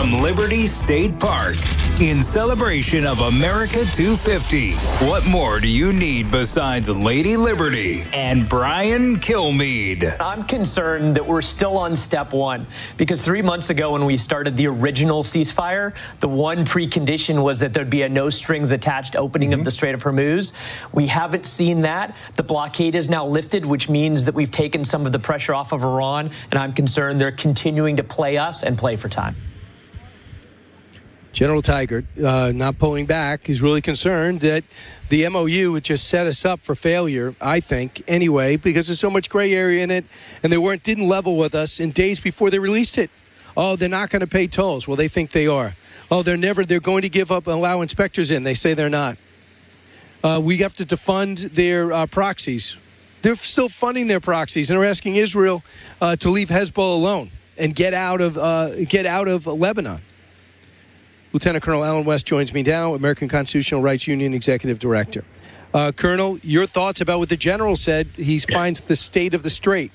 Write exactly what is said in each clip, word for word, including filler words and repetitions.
from Liberty State Park in celebration of America two fifty. What more do you need besides Lady Liberty and Brian Kilmeade? I'm concerned that we're still on step one because three months ago when we started the original ceasefire, the one precondition was that there'd be a no strings attached opening mm-hmm. of the Strait of Hormuz. We haven't seen that. The blockade is now lifted, which means that we've taken some of the pressure off of Iran, and I'm concerned they're continuing to play us and play for time. General Tigert, uh, not pulling back. He's really concerned that the M O U would just set us up for failure, I think, anyway, because there's so much gray area in it, and they weren't didn't level with us in days before they released it. Oh, they're not going to pay tolls. Well, they think they are. Oh, they're never, they're going to give up and allow inspectors in. They say they're not. Uh, we have to defund their uh, proxies. They're still funding their proxies, and they're asking Israel uh, to leave Hezbollah alone and get out of uh, get out of Lebanon. Lieutenant Colonel Allen West joins me now, American Constitutional Rights Union Executive Director. Uh, Colonel, your thoughts about what the general said he finds the state of the strait?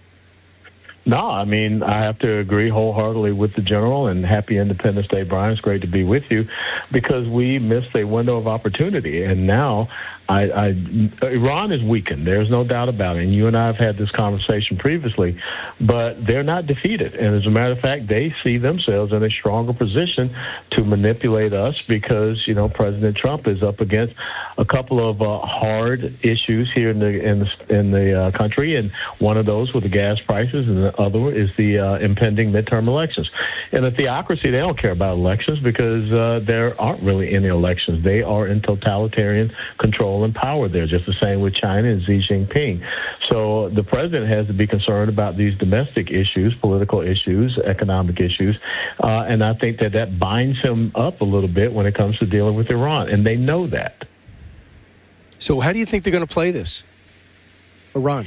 No, I mean, I have to agree wholeheartedly with the general, and happy Independence Day, Brian. It's great to be with you because we missed a window of opportunity, and now I, I, Iran is weakened. There's no doubt about it, and you and I have had this conversation previously, but they're not defeated, and as a matter of fact, they see themselves in a stronger position to manipulate us because, you know, President Trump is up against a couple of uh, hard issues here in the in the, in the uh, country, and one of those with the gas prices, and the other is the uh, impending midterm elections. In a theocracy, they don't care about elections because uh, there aren't really any elections. They are in totalitarian control and power there, just the same with China and Xi Jinping. So the president has to be concerned about these domestic issues, political issues, economic issues, uh, and I think that that binds him up a little bit when it comes to dealing with Iran, and they know that. So how do you think they're going to play this, Iran?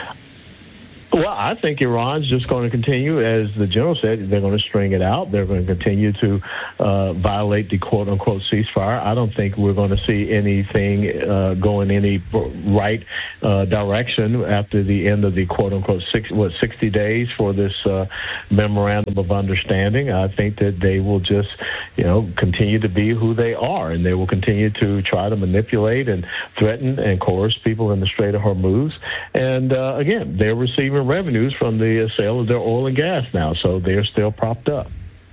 Well, I think Iran's just going to continue, as the general said, they're going to string it out. They're going to continue to uh, violate the quote-unquote ceasefire. I don't think we're going to see anything uh, go in any right uh, direction after the end of the quote-unquote six, what, sixty days for this uh, memorandum of understanding. I think that they will just, you know, continue to be who they are, and they will continue to try to manipulate and threaten and coerce people in the Strait of Hormuz. And, uh, again, they're receiving revenues from the sale of their oil and gas now, so they're still propped up.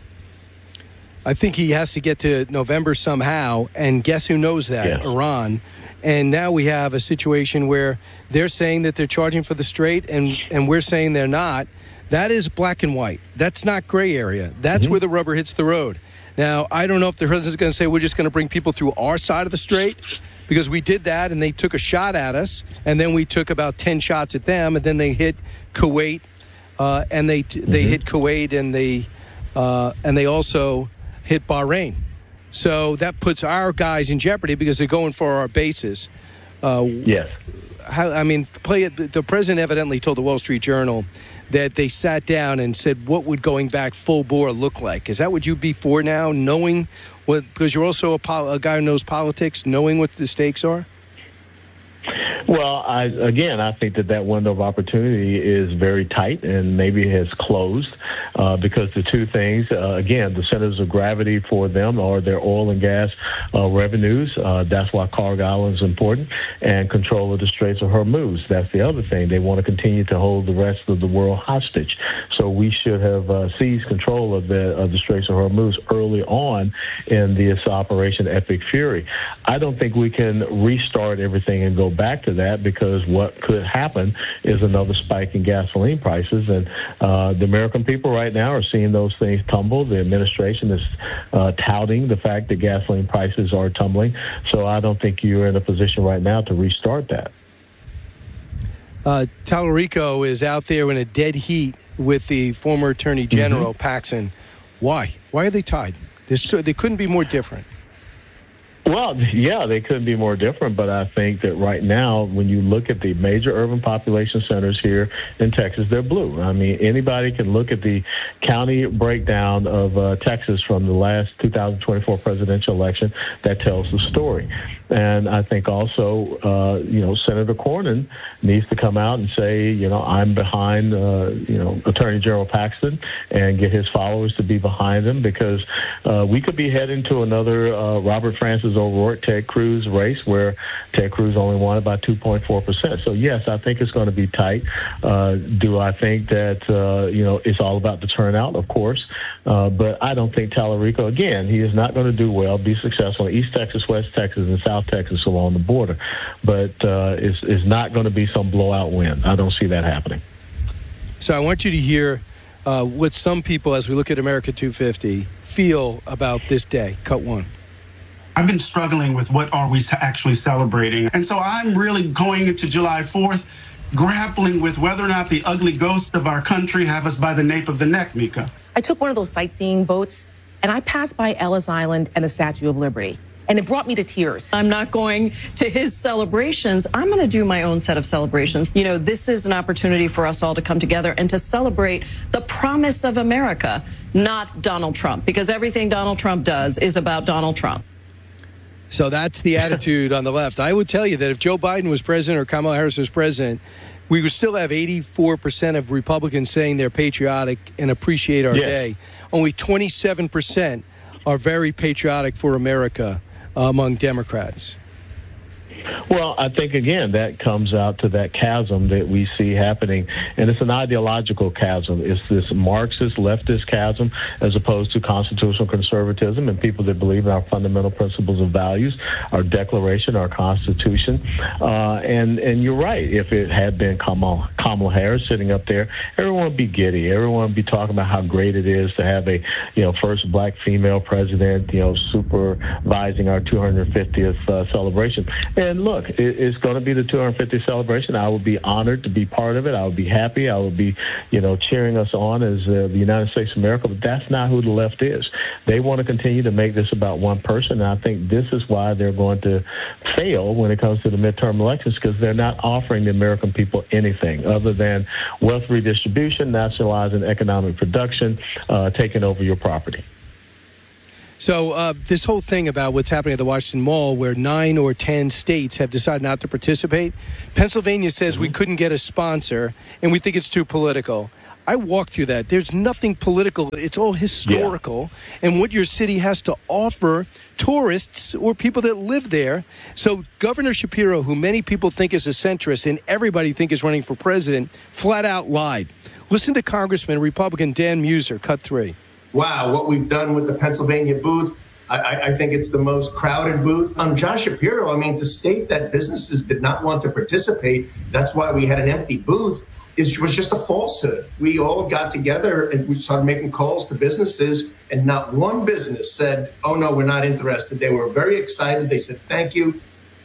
I think he has to get to November somehow, and guess who knows that? Yes. Iran. And now we have a situation where they're saying that they're charging for the strait, and, and we're saying they're not. That is black and white. That's not gray area. That's mm-hmm. where the rubber hits the road. Now, I don't know if the president's going to say we're just going to bring people through our side of the strait, because we did that, and they took a shot at us, and then we took about ten shots at them, and then they hit Kuwait, uh, and they mm-hmm. they hit Kuwait, and they uh, and they also hit Bahrain. So that puts our guys in jeopardy because they're going for our bases. Uh, yes. How, I mean, play it. The president evidently told the Wall Street Journal that they sat down and said, what would going back full bore look like? Is that what you'd be for now, knowing what, because you're also a, pol- a guy who knows politics, knowing what the stakes are? Well, I, again, I think that that window of opportunity is very tight and maybe has closed uh, because the two things, uh, again, the centers of gravity for them are their oil and gas uh, revenues. Uh, that's why Cargo Island is important, and control of the Straits of Hormuz. That's the other thing. They want to continue to hold the rest of the world hostage. So we should have uh, seized control of the, of the Straits of Hormuz early on in this Operation Epic Fury. I don't think we can restart everything and go back to that, because what could happen is another spike in gasoline prices, and uh, the American people right now are seeing those things tumble. The administration is uh, touting the fact that gasoline prices are tumbling, so I don't think you're in a position right now to restart that. Uh, Tallarico is out there in a dead heat with the former Attorney General, mm-hmm. Paxson. Why? Why are they tied? So, they couldn't be more different. Well, yeah, they couldn't be more different, but I think that right now, when you look at the major urban population centers here in Texas, they're blue. I mean, anybody can look at the county breakdown of uh, Texas from the last two thousand twenty-four presidential election that tells the story. And I think also, uh, you know, Senator Cornyn needs to come out and say, you know, I'm behind, uh, you know, Attorney General Paxton and get his followers to be behind him, because uh, we could be heading to another uh, Robert Francis O'Rourke, Ted Cruz race where Ted Cruz only won by two point four percent. So, yes, I think it's going to be tight. Uh, do I think that, uh, you know, it's all about the turnout? Of course. Uh, but I don't think Tallarico, again, he is not going to do well, be successful in East Texas, West Texas, and South Texas along the border. But uh, it's, it's not going to be some blowout win. I don't see that happening. So I want you to hear uh, what some people, as we look at America two fifty, feel about this day. Cut one. I've been struggling with what are we actually celebrating. And so I'm really going into July fourth, grappling with whether or not the ugly ghosts of our country have us by the nape of the neck, Mika. I took one of those sightseeing boats, and I passed by Ellis Island and the Statue of Liberty, and it brought me to tears. I'm not going to his celebrations. I'm going to do my own set of celebrations. You know, this is an opportunity for us all to come together and to celebrate the promise of America, not Donald Trump, because everything Donald Trump does is about Donald Trump. So that's the attitude on the left. I would tell you that if Joe Biden was president or Kamala Harris was president, we would still have eighty-four percent of Republicans saying they're patriotic and appreciate our yeah. day. Only twenty-seven percent are very patriotic for America uh, among Democrats. Well, I think, again, that comes out to that chasm that we see happening, and it's an ideological chasm. It's this Marxist, leftist chasm as opposed to constitutional conservatism and people that believe in our fundamental principles and values, our Declaration, our Constitution. Uh, and, and you're right. If it had been Kamala, Kamala Harris sitting up there, everyone would be giddy. Everyone would be talking about how great it is to have a, you know, first black female president, you know, supervising our two hundred fiftieth uh, celebration. And And look, it's going to be the two hundred fiftieth celebration. I would be honored to be part of it. I would be happy. I would be, you know, cheering us on as uh, the United States of America. But that's not who the left is. They want to continue to make this about one person. And I think this is why they're going to fail when it comes to the midterm elections, because they're not offering the American people anything other than wealth redistribution, nationalizing economic production, uh, taking over your property. So uh, this whole thing about what's happening at the Washington Mall, where nine or ten states have decided not to participate, Pennsylvania says mm-hmm. we couldn't get a sponsor, and we think it's too political. I walked through that. There's nothing political. It's all historical, yeah. and what your city has to offer tourists or people that live there. So Governor Shapiro, who many people think is a centrist and everybody think is running for president, flat out lied. Listen to Congressman Republican Dan Muser, cut three. Wow, what we've done with the Pennsylvania booth, I, I think it's the most crowded booth. On John Shapiro, I mean, to state that businesses did not want to participate, that's why we had an empty booth, is was just a falsehood. We all got together and we started making calls to businesses, and not one business said, oh, no, we're not interested. They were very excited. They said, thank you.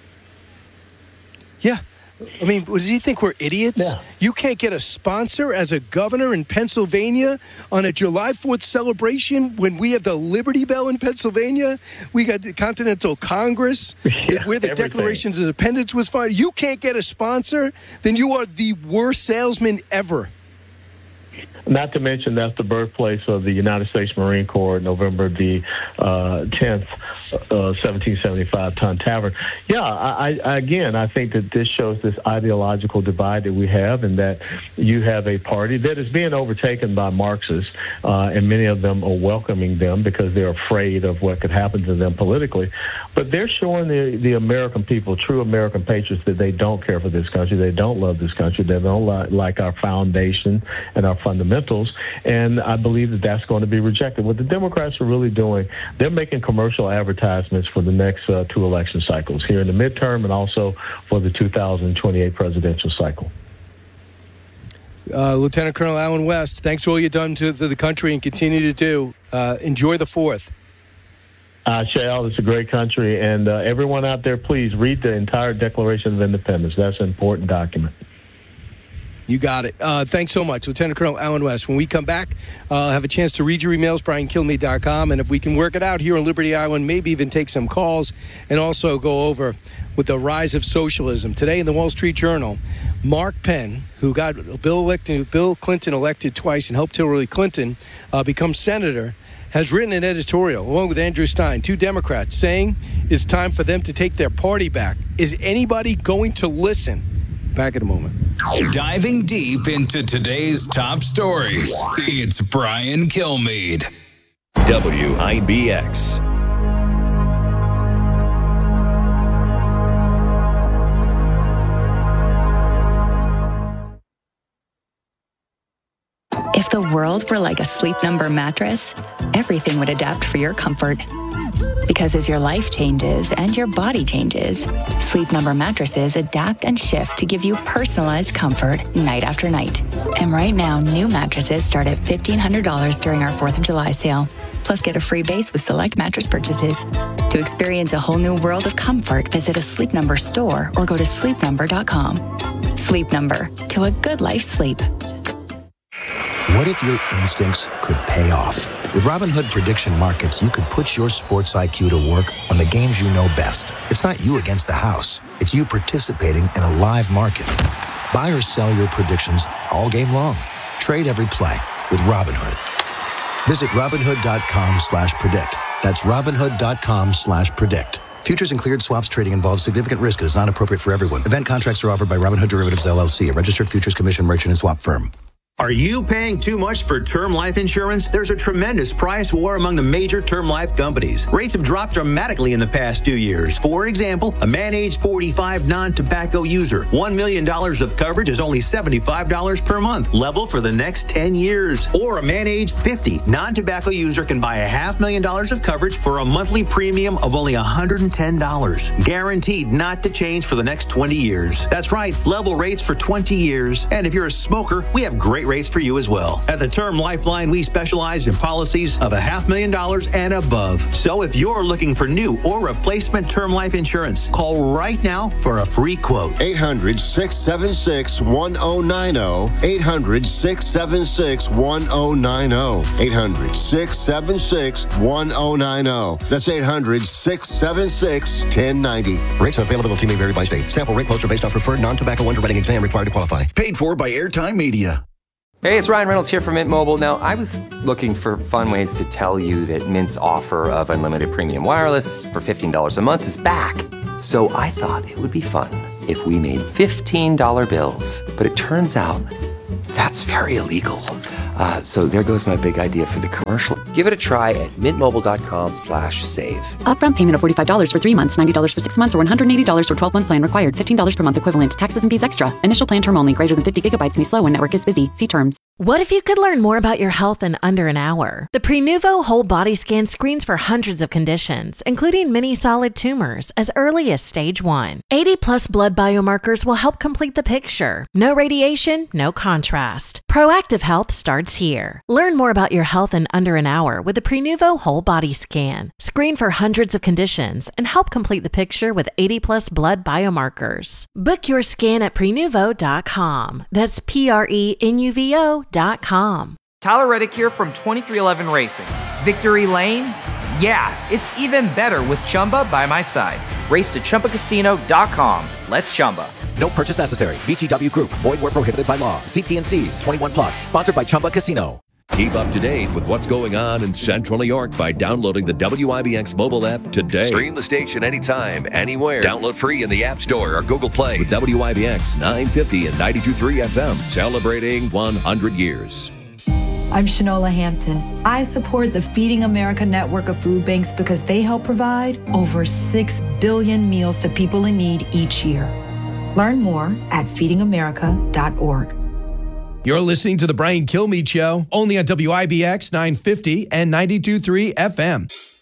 Yeah. I mean, does he think we're idiots? Yeah. You can't get a sponsor as a governor in Pennsylvania on a July fourth celebration when we have the Liberty Bell in Pennsylvania. We got the Continental Congress yeah, where the everything. Declaration of Independence was filed. You can't get a sponsor, then you are the worst salesman ever. Not to mention that's the birthplace of the United States Marine Corps, November the uh, tenth, uh, seventeen seventy-five, Ton Tavern. Yeah, I, I, again, I think that this shows this ideological divide that we have, and that you have a party that is being overtaken by Marxists, uh, and many of them are welcoming them because they're afraid of what could happen to them politically. But they're showing the, the American people, true American patriots, that they don't care for this country, they don't love this country, they don't li- like our foundation and our fundamentals. And I believe that that's going to be rejected. What the Democrats are really doing, they're making commercial advertisements for the next uh, two election cycles, here in the midterm and also for the two thousand twenty-eight presidential cycle. Uh, Lieutenant Colonel Allen West, thanks for all you've done to, to the country and continue to do. Uh, enjoy the fourth. Uh, Shale, it's a great country. And uh, everyone out there, please read the entire Declaration of Independence. That's an important document. You got it. Uh, thanks so much, Lieutenant Colonel Allen West. When we come back, uh, I'll have a chance to read your emails, brian kilmeade dot com, and if we can work it out here on Liberty Island, maybe even take some calls and also go over with the rise of socialism. Today in the Wall Street Journal, Mark Penn, who got Bill, elected, Bill Clinton elected twice and helped Hillary Clinton uh, become senator, has written an editorial, along with Andrew Stein, two Democrats, saying it's time for them to take their party back. Is anybody going to listen? Back in a moment. Diving deep into today's top stories, it's Brian Kilmeade. W I B X. If the world were like a Sleep Number mattress, everything would adapt for your comfort. Because as your life changes and your body changes, Sleep Number mattresses adapt and shift to give you personalized comfort night after night. And right now, new mattresses start at fifteen hundred dollars during our fourth of July sale. Plus, get a free base with select mattress purchases. To experience a whole new world of comfort, visit a Sleep Number store or go to sleep number dot com. Sleep Number, to a good life sleep. What if your instincts could pay off? With Robinhood Prediction Markets, you could put your sports I Q to work on the games you know best. It's not you against the house. It's you participating in a live market. Buy or sell your predictions all game long. Trade every play with Robinhood. Visit Robinhood.com slash predict. That's Robinhood.com slash predict. Futures and cleared swaps trading involves significant risk and is not appropriate for everyone. Event contracts are offered by Robinhood Derivatives, L L C, a registered futures commission merchant and swap firm. Are you paying too much for term life insurance? There's a tremendous price war among the major term life companies. Rates have dropped dramatically in the past two years. For example, a man age forty-five non-tobacco user, one million dollars of coverage is only seventy-five dollars per month, level for the next ten years. Or a man age fifty non-tobacco user can buy a half million dollars of coverage for a monthly premium of only one hundred ten dollars. Guaranteed not to change for the next twenty years. That's right, level rates for twenty years. And if you're a smoker, we have great rates for you as well. At the Term Lifeline, we specialize in policies of a half million dollars and above. So if you're looking for new or replacement term life insurance, call right now for a free quote. eight hundred, six seven six, one zero nine zero. eight hundred, six seven six, one zero nine zero. eight hundred, six seven six, one zero nine zero. That's eight hundred, six seven six, one zero nine zero. Rates and availability may vary by state. Sample rate quotes are based on preferred non-tobacco underwriting exam required to qualify. Paid for by Airtime Media. Hey, it's Ryan Reynolds here from Mint Mobile. Now, I was looking for fun ways to tell you that Mint's offer of unlimited premium wireless for fifteen dollars a month is back. So I thought it would be fun if we made fifteen dollar bills. But it turns out that's very illegal. Uh, so there goes my big idea for the commercial. Give it a try at mintmobile.com slash save. Upfront payment of forty-five dollars for three months, ninety dollars for six months, or one hundred eighty dollars for twelve-month plan required. fifteen dollars per month equivalent. Taxes and fees extra. Initial plan term only. Greater than fifty gigabytes may slow when network is busy. See terms. What if you could learn more about your health in under an hour? The Prenuvo Whole Body Scan screens for hundreds of conditions, including many solid tumors, as early as stage one. eighty plus blood biomarkers will help complete the picture. No radiation, no contrast. Proactive health starts here. Learn more about your health in under an hour with the Prenuvo Whole Body Scan. Screen for hundreds of conditions and help complete the picture with eighty plus blood biomarkers. Book your scan at prenuvo dot com. That's P R E N U V O dot com. Tyler Reddick here from twenty-three eleven Racing. Victory Lane? Yeah, it's even better with Chumba by my side. Race to Chumba Casino dot com. Let's Chumba. No purchase necessary. V G W Group. Void where prohibited by law. See T and C's. twenty-one plus. Sponsored by Chumba Casino. Keep up to date with what's going on in Central New York by downloading the W I B X mobile app today. Stream the station anytime, anywhere. Download free in the App Store or Google Play with W I B X nine fifty and ninety-two point three F M, celebrating one hundred years. I'm Shanola Hampton. I support the Feeding America network of food banks because they help provide over six billion meals to people in need each year. Learn more at feeding america dot org. You're listening to The Brian Kilmeade Show, only on W I B X nine fifty and ninety-two point three F M.